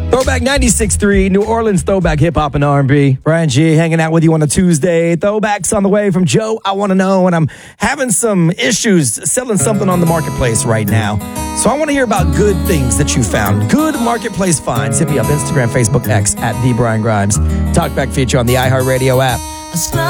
Throwback 96.3, New Orleans throwback hip-hop and R&B. Brian G hanging out with you on a Tuesday. Throwbacks on the way from Joe, I Want to Know, and I'm having some issues selling something on the marketplace right now. So I want to hear about good things that you found. Good marketplace finds. Hit me up, Instagram, Facebook, X, at The Brian Grimes. Talkback feature on the iHeartRadio app.